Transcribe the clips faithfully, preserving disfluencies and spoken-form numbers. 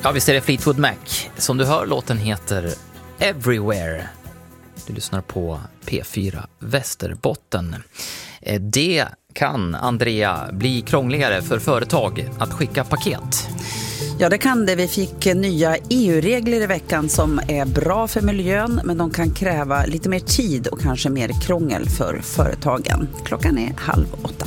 Ja, visst är det Fleetwood Mac. Som du hör, låten heter Everywhere. Du lyssnar på P fyra Västerbotten. Det kan, Andrea, bli krångligare för företag att skicka paket. Ja, det kan det. Vi fick nya E U-regler i veckan som är bra för miljön, men de kan kräva lite mer tid och kanske mer krångel för företagen. Klockan är halv åtta.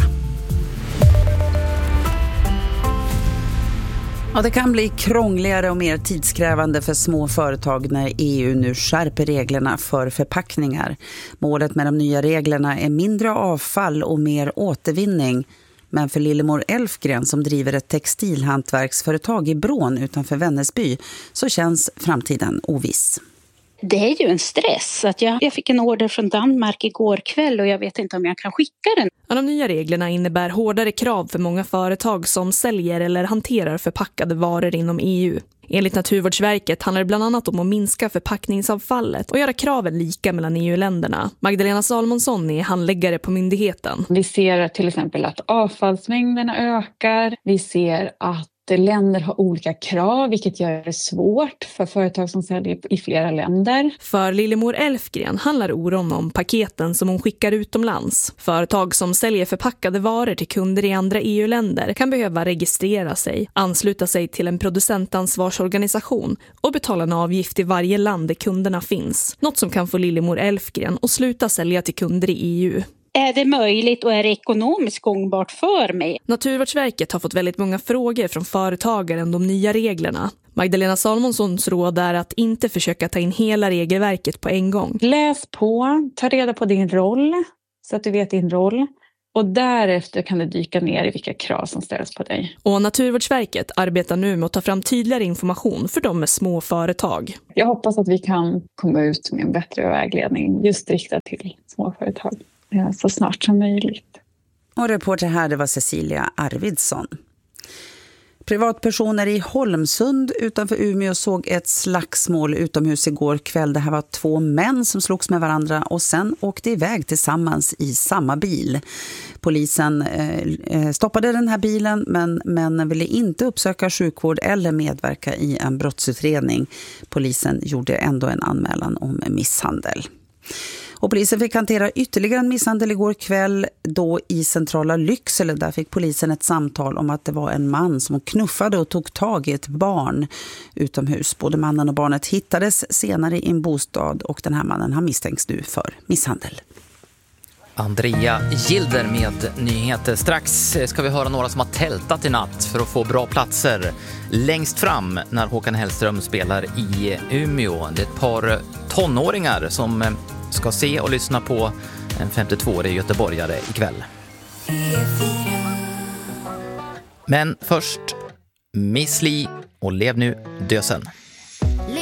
Ja, det kan bli krångligare och mer tidskrävande för små företag när E U nu skärper reglerna för förpackningar. Målet med de nya reglerna är mindre avfall och mer återvinning. Men för Lillemor Elfgren som driver ett textilhantverksföretag i Brån utanför Vännäsby så känns framtiden oviss. Det är ju en stress. Att jag, jag fick en order från Danmark igår kväll och jag vet inte om jag kan skicka den. Ja, de nya reglerna innebär hårdare krav för många företag som säljer eller hanterar förpackade varor inom E U. Enligt Naturvårdsverket handlar det bland annat om att minska förpackningsavfallet och göra kraven lika mellan E U-länderna. Magdalena Salmonsson är handläggare på myndigheten. Vi ser till exempel att avfallsmängderna ökar. Vi ser att länder har olika krav, vilket gör det svårt för företag som säljer i flera länder. För Lillemor Elfgren handlar oron om paketen som hon skickar utomlands. Företag som säljer förpackade varor till kunder i andra E U-länder kan behöva registrera sig, ansluta sig till en producentansvarsorganisation och betala en avgift i varje land där kunderna finns. Något som kan få Lillemor Elfgren att sluta sälja till kunder i E U. Är det möjligt och är det ekonomiskt gångbart för mig? Naturvårdsverket har fått väldigt många frågor från företagare om de nya reglerna. Magdalena Salmonssons råd är att inte försöka ta in hela regelverket på en gång. Läs på, ta reda på din roll så att du vet din roll. Och därefter kan du dyka ner i vilka krav som ställs på dig. Och Naturvårdsverket arbetar nu med att ta fram tydligare information för de med små företag. Jag hoppas att vi kan komma ut med en bättre vägledning just riktad till småföretag. Så snart som möjligt. Och reporter här, det var Cecilia Arvidsson. Privatpersoner i Holmsund utanför Umeå såg ett slagsmål utomhus igår kväll. Det här var två män som slogs med varandra och sen åkte iväg tillsammans i samma bil. Polisen eh, stoppade den här bilen men männen ville inte uppsöka sjukvård eller medverka i en brottsutredning. Polisen gjorde ändå en anmälan om misshandel. Och polisen fick hantera ytterligare en misshandel igår kväll då i centrala Lycksele. Där fick polisen ett samtal om att det var en man som knuffade och tog tag i ett barn utomhus. Både mannen och barnet hittades senare i en bostad och den här mannen har misstänks nu för misshandel. Andrea Gilder med nyheter. Strax ska vi höra några som har tältat i natt för att få bra platser längst fram när Håkan Hellström spelar i Umeå. Det är ett par tonåringar som ska se och lyssna på en femtiotvåårig göteborgare ikväll. Men först Miss Li och Lev nu dösen.